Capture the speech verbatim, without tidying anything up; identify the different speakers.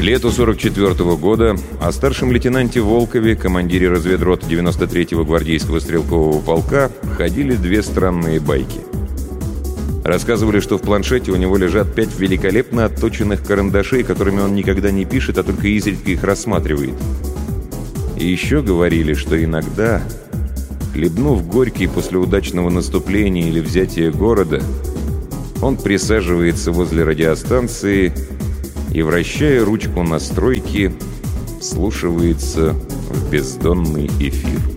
Speaker 1: лету сорок четвёртого года о старшем лейтенанте Волкове, командире разведроты девяносто третьего гвардейского стрелкового полка, ходили две странные байки. Рассказывали, что в планшете у него лежат пять великолепно отточенных карандашей, которыми он никогда не пишет, а только изредка их рассматривает. И еще говорили, что иногда, хлебнув горький после удачного наступления или взятия города, он присаживается возле радиостанции и, вращая ручку настройки, вслушивается в бездонный эфир.